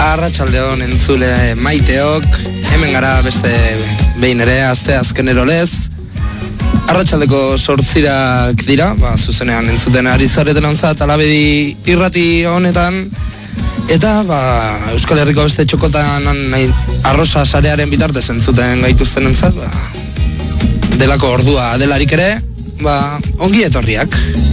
Arratsaldeon entzule maiteok, hemen gara beste behin ere, azkenero lez. Arratsaldeko 8:00 dira, zuzenean entzuten ari zareten ontzat, Alabedi irrati honetan. Eta Euskal Herriko beste txokotan arrosa sarearen bitartez entzuten gaituzten entzat, delako ordua delarik ere, ongi etorriak.